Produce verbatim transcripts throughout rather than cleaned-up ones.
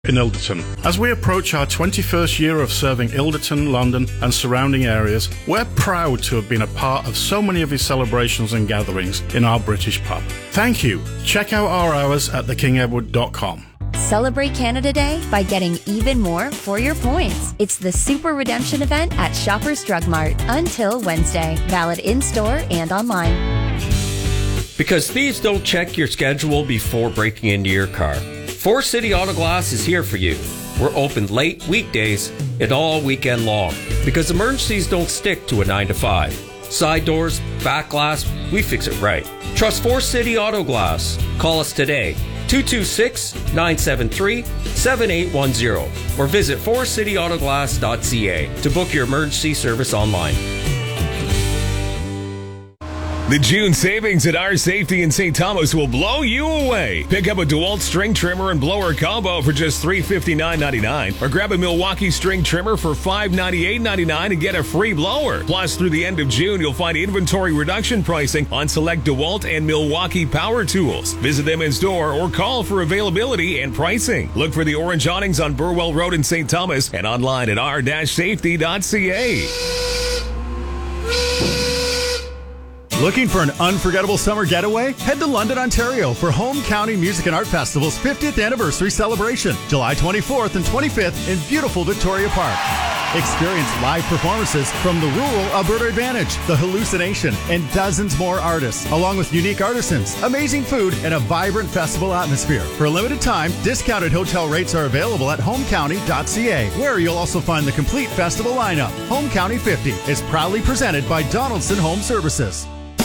in Ilderton. As we approach our twenty-first year of serving Ilderton, London and surrounding areas, we're proud to have been a part of so many of his celebrations and gatherings in our British pub. Thank you. Check out our hours at the king edward dot com. Celebrate Canada Day by getting even more for your points. It's the Super Redemption event at Shoppers Drug Mart until Wednesday. Valid in-store and online. Because thieves don't check your schedule before breaking into your car, Forest City Auto Glass is here for you. We're open late weekdays and all weekend long because emergencies don't stick to a nine to five. Side doors, back glass, we fix it right. Trust Forest City Auto Glass. Call us today, two two six, nine seven three, seven eight one zero, or visit forest city auto glass dot c a to book your emergency service online. The June savings at Our Safety in Saint Thomas will blow you away. Pick up a DeWalt string trimmer and blower combo for just three hundred fifty-nine dollars and ninety-nine cents, or grab a Milwaukee string trimmer for five hundred ninety-eight dollars and ninety-nine cents and get a free blower. Plus, through the end of June, you'll find inventory reduction pricing on select DeWalt and Milwaukee power tools. Visit them in store or call for availability and pricing. Look for the orange awnings on Burwell Road in Saint Thomas and online at r dash safety dot c a. Looking for an unforgettable summer getaway? Head to London, Ontario for Home County Music and Art Festival's fiftieth anniversary celebration, July twenty-fourth and twenty-fifth in beautiful Victoria Park. Experience live performances from the Rural Alberta Advantage, The Hallucination, and dozens more artists, along with unique artisans, amazing food, and a vibrant festival atmosphere. For a limited time, discounted hotel rates are available at home county dot c a, where you'll also find the complete festival lineup. Home County fifty is proudly presented by Donaldson Home Services.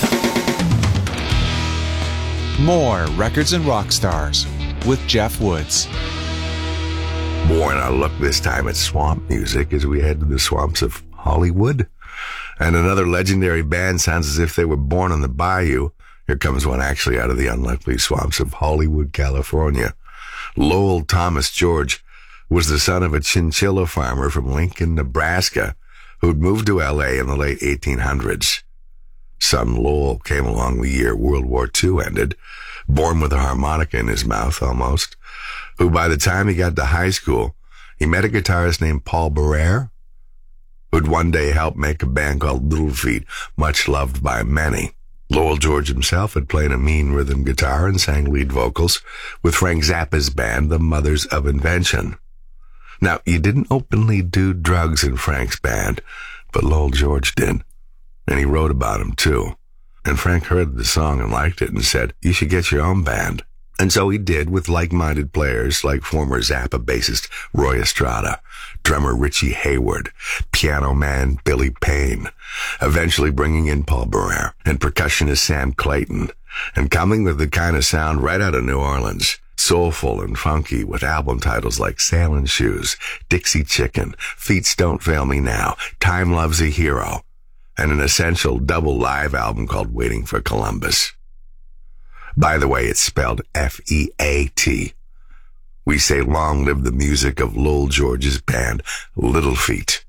More Records and Rock Stars with Jeff Woods. More in our look this time at swamp music as we head to the swamps of Hollywood. And another legendary band sounds as if they were born on the bayou. Here comes one actually out of the unlikely swamps of Hollywood, California. Lowell Thomas George was the son of a chinchilla farmer from Lincoln, Nebraska, who'd moved to L A in the late eighteen hundreds. Son Lowell came along the year World War Two ended, born with a harmonica in his mouth almost, who by the time he got to high school, he met a guitarist named Paul Barrere, who'd one day help make a band called Little Feat, much loved by many. Lowell George himself had played a mean rhythm guitar and sang lead vocals with Frank Zappa's band, the Mothers of Invention. Now, you didn't openly do drugs in Frank's band, but Lowell George did. And he wrote about him, too. And Frank heard the song and liked it and said, you should get your own band. And so he did, with like-minded players like former Zappa bassist Roy Estrada, drummer Richie Hayward, piano man Billy Payne, eventually bringing in Paul Barrere, and percussionist Sam Clayton, and coming with the kind of sound right out of New Orleans, soulful and funky, with album titles like Sailin' Shoes, Dixie Chicken, Feet Don't Fail Me Now, Time Loves a Hero, and an essential double live album called Waiting for Columbus. By the way, it's spelled F E A T. We say long live the music of Lowell George's band, Little Feat.